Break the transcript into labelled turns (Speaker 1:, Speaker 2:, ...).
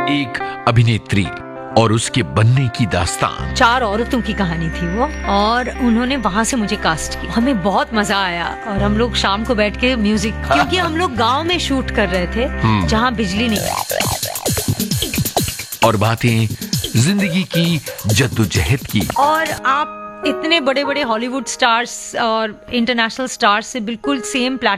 Speaker 1: एक अभिनेत्री और उसके बनने की दास्तान।
Speaker 2: 4 औरतों की कहानी थी वो, और उन्होंने वहां से मुझे कास्ट किया। हमें बहुत मजा आया, और हम लोग शाम को बैठ के म्यूजिक, क्योंकि हम लोग गांव में शूट कर रहे थे जहां बिजली नहीं।
Speaker 1: और बातें जिंदगी की जद्दोजहद की।
Speaker 2: और आप इतने बड़े बड़े हॉलीवुड स्टार्स और इंटरनेशनल स्टार्स से बिल्कुल सेम प्लेटफॉर्म